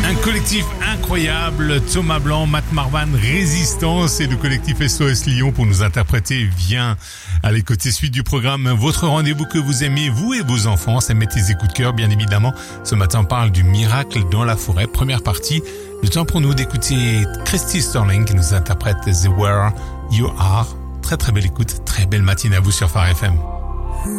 Un collectif incroyable, Thomas Blanc, Matt Marvan, Résistance et le collectif SOS Lyon pour nous interpréter Viens. Allez, côté suite du programme, votre rendez-vous que vous aimez, vous et vos enfants, ça met tes coups de cœur bien évidemment. Ce matin on parle du miracle dans la forêt, première partie. Le temps pour nous d'écouter Christy Sterling qui nous interprète The Where You Are. Très très belle écoute, très belle matinée à vous sur Phare FM.